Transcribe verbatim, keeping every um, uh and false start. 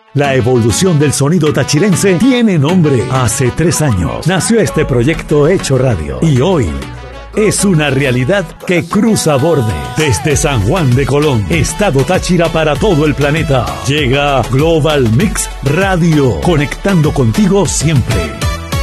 La evolución del sonido tachirense tiene nombre. Hace tres años nació este proyecto Hecho Radio y hoy es una realidad que cruza bordes. Desde San Juan de Colón, Estado Táchira para todo el planeta, llega Global Mix Radio, conectando contigo siempre.